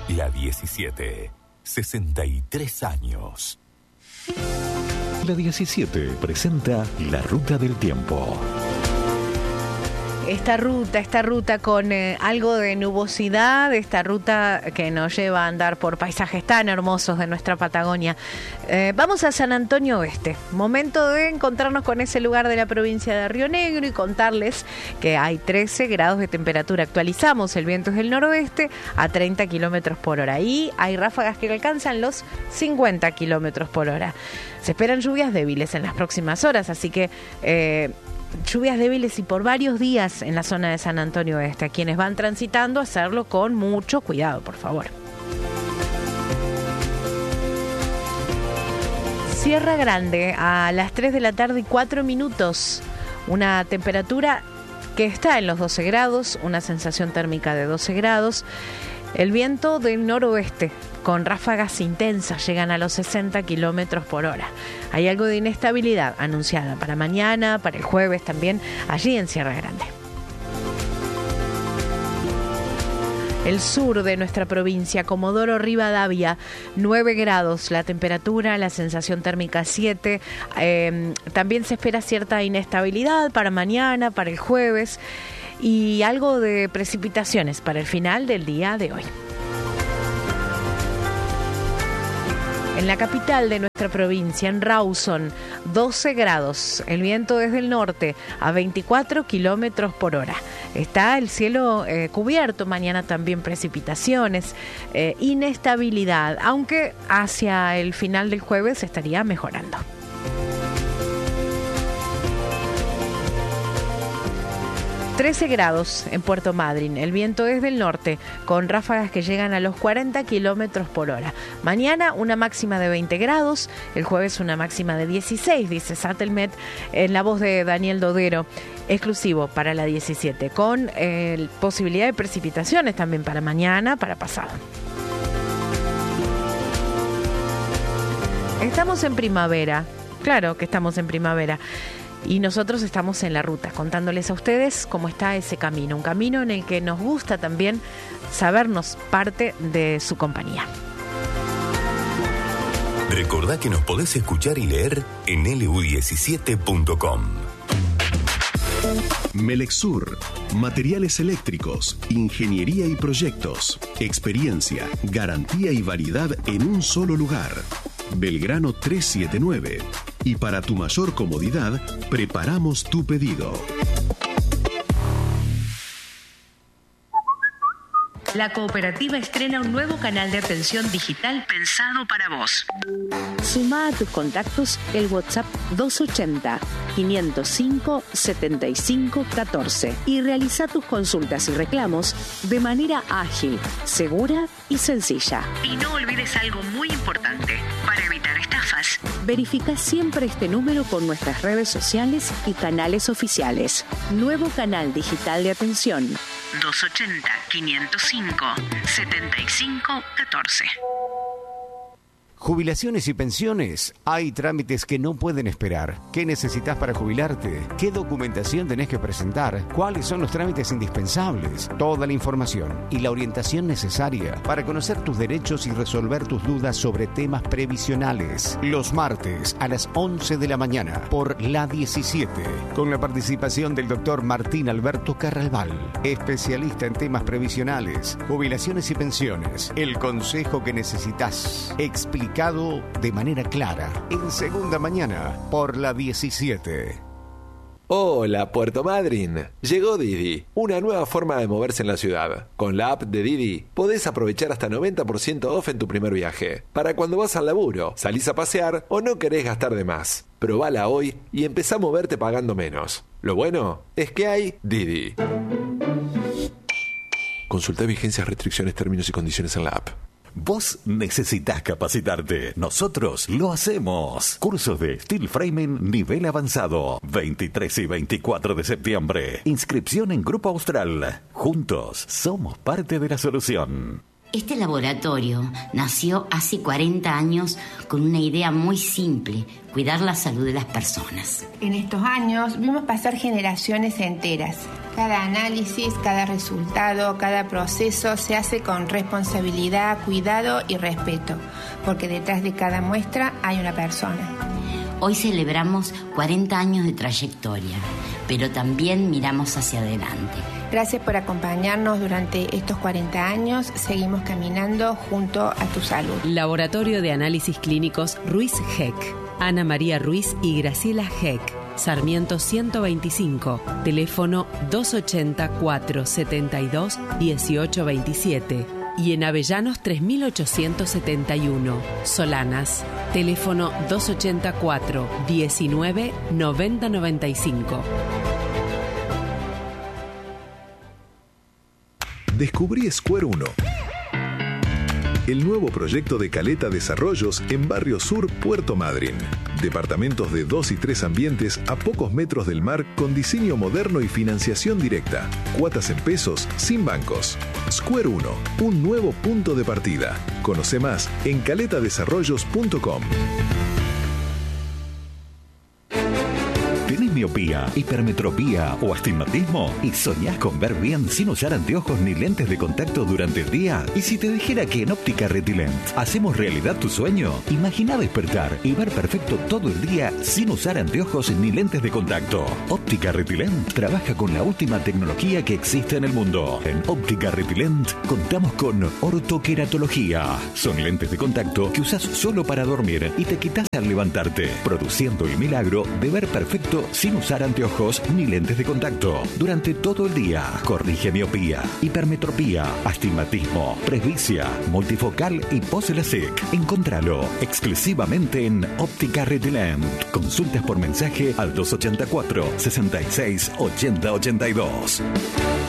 La 17. 63 años. La 17 presenta La Ruta del Tiempo. Esta ruta con algo de nubosidad, esta ruta que nos lleva a andar por paisajes tan hermosos de nuestra Patagonia. Vamos a San Antonio Oeste, momento de encontrarnos con ese lugar de la provincia de Río Negro y contarles que hay 13 grados de temperatura. Actualizamos, el viento es del noroeste a 30 kilómetros por hora y hay ráfagas que alcanzan los 50 kilómetros por hora. Se esperan lluvias débiles en las próximas horas, así que lluvias débiles y por varios días en la zona de San Antonio Oeste. A quienes van transitando, hacerlo con mucho cuidado, por favor. Sierra Grande, a las 3 de la tarde y 4 minutos. Una temperatura que está en los 12 grados, una sensación térmica de 12 grados. El viento del noroeste, con ráfagas intensas, llegan a los 60 kilómetros por hora. Hay algo de inestabilidad anunciada para mañana, para el jueves también, allí en Sierra Grande. El sur de nuestra provincia, Comodoro Rivadavia, 9 grados la temperatura, la sensación térmica 7. También se espera cierta inestabilidad para mañana, para el jueves y algo de precipitaciones para el final del día de hoy. En la capital de nuestra provincia, en Rawson, 12 grados. El viento desde el norte a 24 kilómetros por hora. Está el cielo cubierto, mañana también precipitaciones, inestabilidad, aunque hacia el final del jueves estaría mejorando. ...13 grados en Puerto Madryn, el viento es del norte, con ráfagas que llegan a los 40 kilómetros por hora. Mañana una máxima de 20 grados, el jueves una máxima de 16, dice Satelmet, en la voz de Daniel Dodero, exclusivo para la 17, con posibilidad de precipitaciones también para mañana, para pasado. Estamos en primavera, claro que estamos en primavera. Y nosotros estamos en la ruta, contándoles a ustedes cómo está ese camino. Un camino en el que nos gusta también sabernos parte de su compañía. Recordá que nos podés escuchar y leer en lu17.com. Melexur, materiales eléctricos, ingeniería y proyectos, experiencia, garantía y variedad en un solo lugar. Belgrano 379. Y para tu mayor comodidad, preparamos tu pedido. La cooperativa estrena un nuevo canal de atención digital pensado para vos. Sumá a tus contactos el WhatsApp 280-505-7514 y realiza tus consultas y reclamos de manera ágil, segura y sencilla. Y no olvides algo muy importante para evitar estafas. Verifica siempre este número con nuestras redes sociales y canales oficiales. Nuevo canal digital de atención. 280-505-7514. Jubilaciones y pensiones. Hay trámites que no pueden esperar. ¿Qué necesitas para jubilarte? ¿Qué documentación tenés que presentar? ¿Cuáles son los trámites indispensables? Toda la información y la orientación necesaria para conocer tus derechos y resolver tus dudas sobre temas previsionales. Los martes a las 11 de la mañana por la 17. Con la participación del doctor Martín Alberto Carralbal, especialista en temas previsionales, jubilaciones y pensiones. El consejo que necesitas. Explicado de manera clara en Segunda Mañana por la 17. Hola Puerto Madryn, llegó Didi, una nueva forma de moverse en la ciudad. Con la app de Didi podés aprovechar hasta 90% off en tu primer viaje, para cuando vas al laburo, salís a pasear o no querés gastar de más. Probala hoy y empezá a moverte pagando menos. Lo bueno es que hay Didi. Consulta vigencias, restricciones, términos y condiciones en la app. Vos necesitas capacitarte. Nosotros lo hacemos. Cursos de Steel Framing nivel avanzado. 23 y 24 de septiembre. Inscripción en Grupo Austral. Juntos somos parte de la solución. Este laboratorio nació hace 40 años con una idea muy simple: cuidar la salud de las personas. En estos años vimos pasar generaciones enteras. Cada análisis, cada resultado, cada proceso se hace con responsabilidad, cuidado y respeto, porque detrás de cada muestra hay una persona. Hoy celebramos 40 años de trayectoria, pero también miramos hacia adelante. Gracias por acompañarnos durante estos 40 años. Seguimos caminando junto a tu salud. Laboratorio de Análisis Clínicos Ruiz Heck. Ana María Ruiz y Graciela Heck. Sarmiento 125. Teléfono 284-72-1827. Y en Avellanos 3871. Solanas. Teléfono 284-19-9095. Descubrí Square 1, el nuevo proyecto de Caleta Desarrollos en Barrio Sur, Puerto Madryn. Departamentos de 2 y 3 ambientes a pocos metros del mar con diseño moderno y financiación directa. Cuotas en pesos, sin bancos. Square 1, un nuevo punto de partida. Conoce más en caletadesarrollos.com. ¿Tenés miopía, hipermetropía o astigmatismo? ¿Y soñás con ver bien sin usar anteojos ni lentes de contacto durante el día? ¿Y si te dijera que en Óptica Retilent hacemos realidad tu sueño? Imagina despertar y ver perfecto todo el día sin usar anteojos ni lentes de contacto. Óptica Retilent trabaja con la última tecnología que existe en el mundo. En Óptica Retilent contamos con ortoqueratología. Son lentes de contacto que usas solo para dormir y te quitas al levantarte, produciendo el milagro de ver perfecto sin usar anteojos ni lentes de contacto durante todo el día. Corrige miopía, hipermetropía, astigmatismo, presbicia, multifocal y pos-LASIK. Encontralo exclusivamente en Óptica Retilent. Consultas por mensaje al 284 66 80 82.